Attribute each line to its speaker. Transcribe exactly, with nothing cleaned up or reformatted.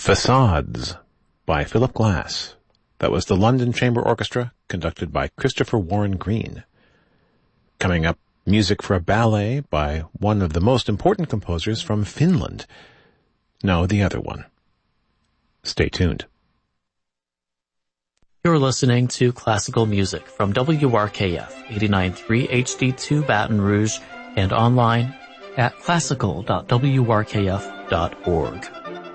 Speaker 1: Facades by Philip Glass. That was the London Chamber Orchestra, conducted by Christopher Warren Green. Coming up, music for a ballet by one of the most important composers from Finland. No, the other one. Stay tuned.
Speaker 2: You're listening to classical music from W R K F eighty-nine point three H D two Baton Rouge and online at classical dot w r k f dot org.